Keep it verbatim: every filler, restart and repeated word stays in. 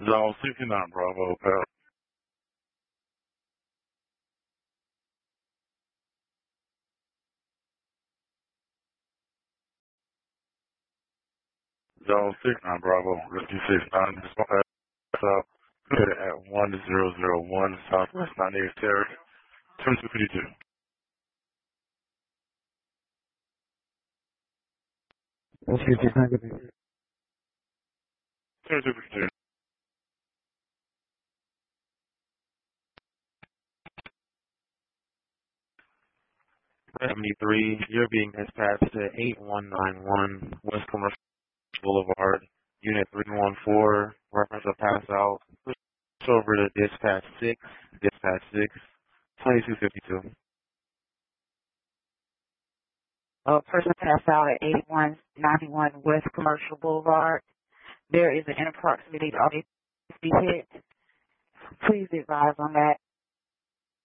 Zone sixty-nine, Bravo, Pal. Zone sixty-nine, Bravo, Rescue sixty-nine, dispatch out, headed at one zero zero one, Southwest ninety-eighth Terrace, twenty-two fifty-two. Rescue sixty-nine, good evening. twenty-two fifty-two. seventy-three, you're being dispatched to eight one nine one West Commercial Boulevard, Unit three one four, reference of pass out. Push over to dispatch six, dispatch six, twenty-two fifty-two. A person passed out at eighty-one ninety-one West Commercial Boulevard. There is an inner proximity to be hit. Please advise on that.